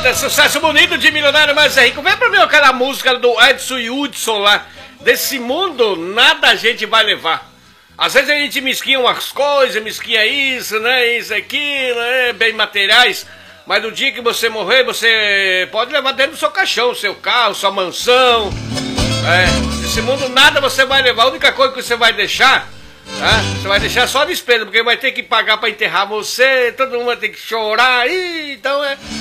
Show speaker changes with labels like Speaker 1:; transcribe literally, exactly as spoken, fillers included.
Speaker 1: Eita, sucesso bonito de Milionário Mais é Rico. Vem pra mim aquela música do Edson e Hudson lá. Desse mundo, nada a gente vai levar. Às vezes a gente mesquinha umas coisas, mesquinha isso, né? Isso, aquilo, né? Bem materiais. Mas no dia que você morrer, você pode levar dentro do seu caixão, seu carro, sua mansão. É, esse mundo nada você vai levar. A única coisa que você vai deixar, tá? Você vai deixar só despesa, porque vai ter que pagar pra enterrar você, todo mundo vai ter que chorar. Ih, então é...